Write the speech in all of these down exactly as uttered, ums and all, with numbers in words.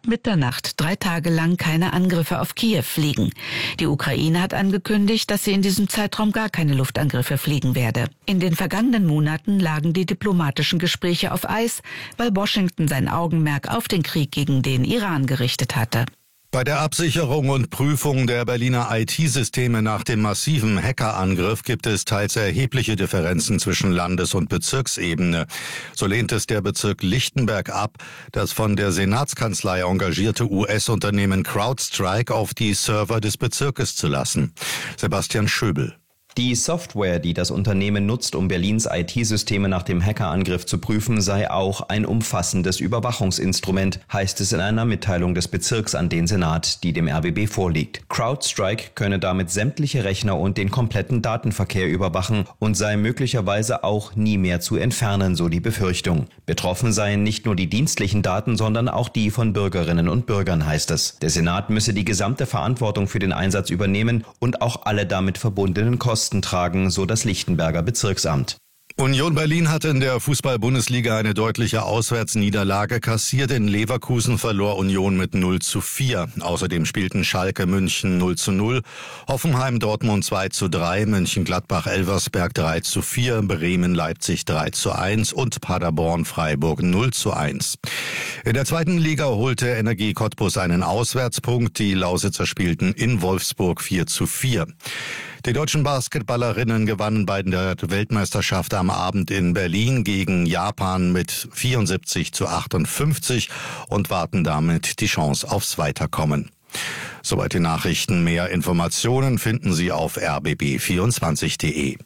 Mitternacht drei Tage lang keine Angriffe auf Kiew fliegen. Die Ukraine hat angekündigt, dass sie in diesem Zeitraum gar keine Luftangriffe fliegen werde. In den vergangenen Monaten lagen die diplomatischen Gespräche auf Eis, weil Washington sein Augenmerk auf den Krieg gegen den Iran gerichtet hatte. Bei der Absicherung und Prüfung der Berliner I T-Systeme nach dem massiven Hackerangriff gibt es teils erhebliche Differenzen zwischen Landes- und Bezirksebene. So lehnt es der Bezirk Lichtenberg ab, das von der Senatskanzlei engagierte U S-Unternehmen CrowdStrike auf die Server des Bezirkes zu lassen. Sebastian Schöbel. Die Software, die das Unternehmen nutzt, um Berlins I T-Systeme nach dem Hackerangriff zu prüfen, sei auch ein umfassendes Überwachungsinstrument, heißt es in einer Mitteilung des Bezirks an den Senat, die dem R B B vorliegt. CrowdStrike könne damit sämtliche Rechner und den kompletten Datenverkehr überwachen und sei möglicherweise auch nie mehr zu entfernen, so die Befürchtung. Betroffen seien nicht nur die dienstlichen Daten, sondern auch die von Bürgerinnen und Bürgern, heißt es. Der Senat müsse die gesamte Verantwortung für den Einsatz übernehmen und auch alle damit verbundenen Kosten tragen, so das Lichtenberger Bezirksamt. Union Berlin hatte in der Fußball-Bundesliga eine deutliche Auswärtsniederlage kassiert. In Leverkusen verlor Union mit null zu vier. Außerdem spielten Schalke München null zu null, Hoffenheim Dortmund zwei zu drei, Mönchengladbach Elversberg drei zu vier, Bremen Leipzig drei zu eins und Paderborn Freiburg null zu eins. In der zweiten Liga holte Energie Cottbus einen Auswärtspunkt. Die Lausitzer spielten in Wolfsburg vier zu vier. Die deutschen Basketballerinnen gewannen bei der Weltmeisterschaft am Abend in Berlin gegen Japan mit vierundsiebzig zu achtundfünfzig und warten damit die Chance aufs Weiterkommen. Soweit die Nachrichten. Mehr Informationen finden Sie auf r b b vierundzwanzig punkt d e.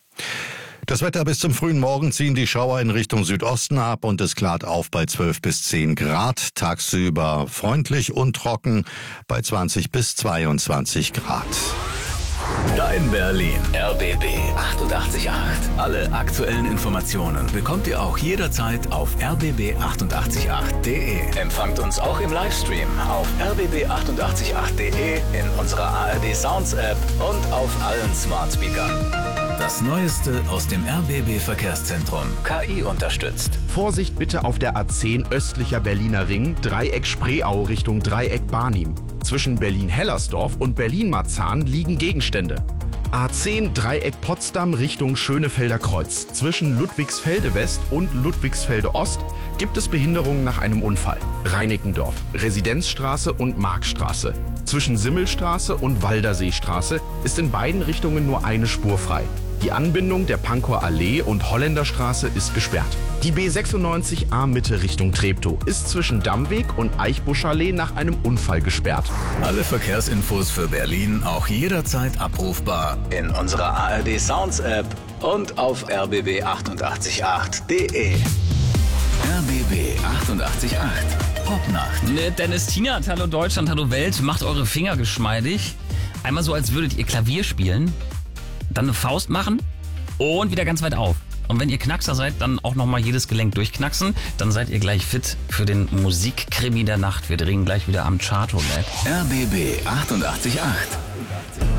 Das Wetter: bis zum frühen Morgen ziehen die Schauer in Richtung Südosten ab und es klart auf bei zwölf bis zehn Grad. Tagsüber freundlich und trocken bei zwanzig bis zweiundzwanzig Grad. Dein Berlin. R B B achtundachtzig Komma acht. Alle aktuellen Informationen bekommt ihr auch jederzeit auf r b b achtundachtzig Komma acht punkt d e. Empfangt uns auch im Livestream auf r b b achtundachtzig Komma acht punkt d e, in unserer A R D Sounds App und auf allen Smart Speakern. Das Neueste aus dem R B B Verkehrszentrum. K I unterstützt. Vorsicht bitte auf der A zehn östlicher Berliner Ring, Dreieck Spreeau Richtung Dreieck Barnim. Zwischen Berlin-Hellersdorf und Berlin-Marzahn liegen Gegenstände. A zehn Dreieck Potsdam Richtung Schönefelder Kreuz. Zwischen Ludwigsfelde West und Ludwigsfelde Ost gibt es Behinderungen nach einem Unfall. Reinickendorf, Residenzstraße und Markstraße. Zwischen Simmelstraße und Walderseestraße ist in beiden Richtungen nur eine Spur frei. Die Anbindung der Pankower Allee und Holländerstraße ist gesperrt. Die B sechsundneunzig A Mitte Richtung Treptow ist zwischen Dammweg und Eichbuschallee nach einem Unfall gesperrt. Alle Verkehrsinfos für Berlin auch jederzeit abrufbar in unserer A R D Sounds App und auf r b b achtundachtzig Komma acht punkt d e. R B B achtundachtzig Komma acht. Popnacht. Ne, Dennis Tienert, hallo Deutschland, hallo Welt, macht eure Finger geschmeidig. Einmal so, als würdet ihr Klavier spielen, dann eine Faust machen und wieder ganz weit auf. Und wenn ihr Knackser seid, dann auch nochmal jedes Gelenk durchknacksen. Dann seid ihr gleich fit für den Musikkrimi der Nacht. Wir drehen gleich wieder am Chart Roulette. R B B achtundachtzig Komma acht.